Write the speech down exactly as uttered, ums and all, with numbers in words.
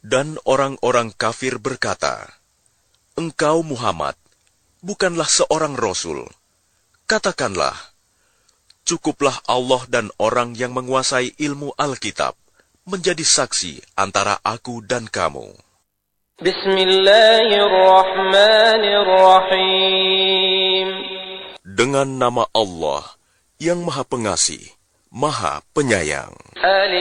Dan orang-orang kafir berkata, "Engkau Muhammad bukanlah seorang rasul." Katakanlah, cukuplah Allah dan orang yang menguasai ilmu Alkitab menjadi saksi antara aku dan kamu. Bismillahirrahmanirrahim. Dengan nama Allah yang Maha Pengasih, Maha Penyayang.